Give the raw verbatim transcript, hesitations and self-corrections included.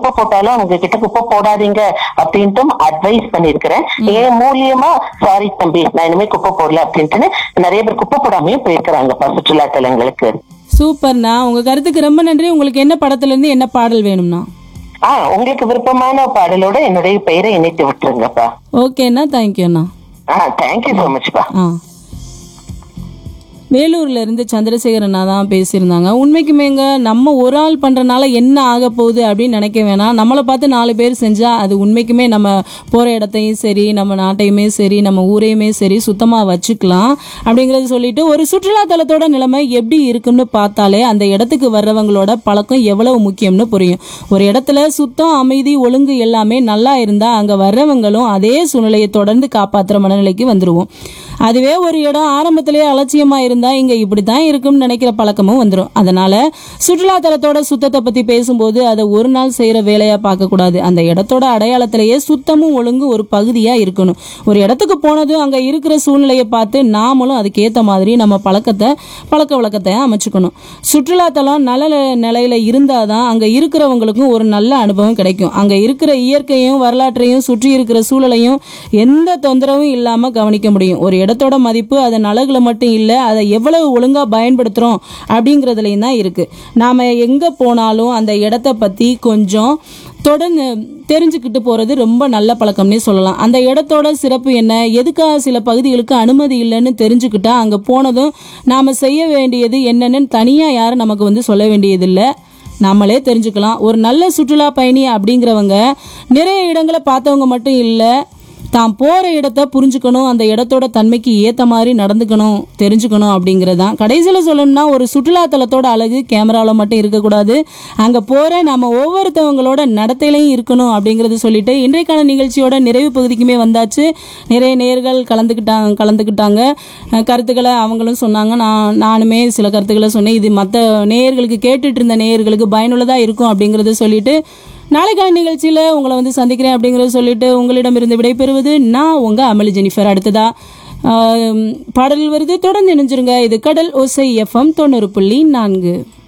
குப்பை போட்டாலும் அவங்க கிட்ட குப்பை போடாதீங்க அப்படின்ட்டு அட்வைஸ் பண்ணிருக்கிறேன். என் மூலியமா சாரி தம்பி நான் இனிமே குப்பை போடல அப்படின்ட்டு நிறைய பேர் குப்பை போடாமையும் போயிருக்கிறாங்கப்பா சுற்றுலா தலங்களுக்கு. சூப்பர்ண்ணா, உங்க கருத்துக்கு ரொம்ப நன்றி. உங்களுக்கு என்ன படத்துல இருந்து என்ன பாடல் வேணும்னா? ஆஹ் உங்களுக்கு விருப்பமான பாடலோட என்னுடைய பெயரை இணைத்து விட்டுருங்கப்பா. ஓகேண்ணா, தேங்க்யூண்ணா. ஆஹ் தேங்க்யூ சோ மச்ப்பா. ஆ வேலூர்ல இருந்து சந்திரசேகரனா தான் பேசியிருந்தாங்க. உண்மைக்குமேங்க நம்ம ஒரு ஆள் பண்றதுனால என்ன ஆக போகுது அப்படின்னு நினைக்க வேணாம். நம்மளை பார்த்து நாலு பேர் செஞ்சா அது உண்மைக்குமே நம்ம போற இடத்தையும் சரி, நம்ம நாட்டையுமே சரி, நம்ம ஊரையுமே சரி சுத்தமா வச்சுக்கலாம் அப்படிங்கறது சொல்லிட்டு, ஒரு சுற்றுலா தலத்தோட நிலைமை எப்படி இருக்குன்னு பார்த்தாலே அந்த இடத்துக்கு வர்றவங்களோட பழக்கம் எவ்வளவு முக்கியம்னு புரியும். ஒரு இடத்துல சுத்தம், அமைதி, ஒழுங்கு எல்லாமே நல்லா இருந்தா அங்க வர்றவங்களும் அதே சூழ்நிலையை தொடர்ந்து காப்பாற்றுற மனநிலைக்கு வந்துருவோம். அதுவே ஒரு இடம் ஆரம்பத்திலேயே அலட்சியமா இருந்தா இங்க இப்படித்தான் இருக்கும்னு நினைக்கிற பழக்கமும் வந்துடும். அதனால சுற்றுலா தலத்தோட சுத்தத்தை பத்தி பேசும்போது அதை ஒரு நாள் செய்யற வேலையா பார்க்க கூடாது. அந்த இடத்தோட அடையாளத்திலேயே சுத்தமும் ஒழுங்கு ஒரு பகுதியா இருக்கணும். ஒரு இடத்துக்கு போனதும் அங்க இருக்கிற சூழ்நிலையை பார்த்து நாமளும் அதுக்கேற்ற மாதிரி நம்ம பழக்கத்தை பழக்க வழக்கத்தை அமைச்சுக்கணும். சுற்றுலா தலம் நல்ல நிலையில இருந்தாதான் அங்க இருக்கிறவங்களுக்கும் ஒரு நல்ல அனுபவம் கிடைக்கும். அங்க இருக்கிற இயற்கையும் வரலாற்றையும் சுற்றி இருக்கிற சூழலையும் எந்த தொந்தரவும் இல்லாம கவனிக்க முடியும். ஒரு இடத்தோட மதிப்பு அதன் அழகுல மட்டும் இல்ல, அதை எவ்வளவு ஒழுங்கா பயன்படுத்துறோம் அப்படிங்கறதுலயும் தான் இருக்கு. நாம எங்க போனாலும் அந்த இடத்தை பத்தி கொஞ்சம் தொடர்ந்து தெரிஞ்சுக்கிட்டு போறது ரொம்ப நல்ல பழக்கம்னே சொல்லலாம். அந்த இடத்தோட சிறப்பு என்ன, எதுக்காக சில பகுதிகளுக்கு அனுமதி இல்லைன்னு தெரிஞ்சுக்கிட்டா அங்க போனதும் நாம செய்ய வேண்டியது என்னன்னு தனியா யாரும் நமக்கு வந்து சொல்ல வேண்டியது இல்லை, நம்மளே தெரிஞ்சுக்கலாம். ஒரு நல்ல சுற்றுலா பயணி அப்படிங்கிறவங்க நிறைய இடங்களை பார்த்தவங்க மட்டும் இல்லை, தான் போற இடத்த புரிஞ்சுக்கணும், அந்த இடத்தோட தன்மைக்கு ஏத்த மாதிரி நடந்துக்கணும், தெரிஞ்சுக்கணும் அப்படிங்கறதான். கடைசியில சொல்லணும்னா ஒரு சுற்றுலா தலத்தோட அழகு கேமரால மட்டும் இருக்கக்கூடாது, அங்க போற நம்ம ஒவ்வொருத்தவங்களோட நடத்தையிலையும் இருக்கணும் அப்படிங்கறது சொல்லிட்டு இன்றைக்கான நிகழ்ச்சியோட நிறைவு பகுதிக்குமே வந்தாச்சு. நிறைய நேயர்கள் கலந்துக்கிட்டாங்க கலந்துக்கிட்டாங்க கருத்துக்களை அவங்களும் சொன்னாங்க. நான் நானுமே சில கருத்துக்களை சொன்னேன். இது மற்ற நேயர்களுக்கு கேட்டுட்டு இருந்த நேயர்களுக்கு பயனுள்ளதா இருக்கும் அப்படிங்கறத சொல்லிட்டு நாளைக்கான நிகழ்ச்சியில உங்களை வந்து சந்திக்கிறேன் அப்படிங்கறத சொல்லிட்டு உங்களிடமிருந்து விடைபெறுவது நான் உங்க அமளி ஜெனிஃபர். அடுத்ததா பாடல் வருது, தொடர்ந்து இணைஞ்சிருங்க. இது கடல் ஓசை எஃப்எம் தொண்ணூறு புள்ளி நான்கு.